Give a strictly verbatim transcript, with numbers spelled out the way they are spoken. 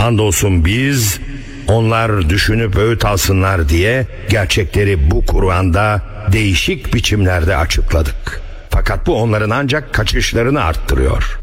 Andolsun biz, onlar düşünüp öğüt alsınlar diye gerçekleri bu Kur'an'da değişik biçimlerde açıkladık. Fakat bu onların ancak kaçışlarını arttırıyor.